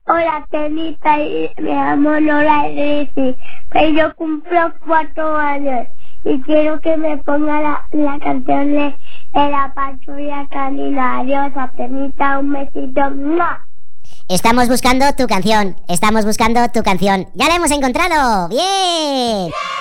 Hola, Tenita, y me llamo Lola Risi. Pues yo cumplo 4 años y quiero que me ponga la canción de la patrulla canina. Adiós, Tenita, un besito. ¡Mua! Estamos buscando tu canción. Ya la hemos encontrado. ¡Bien!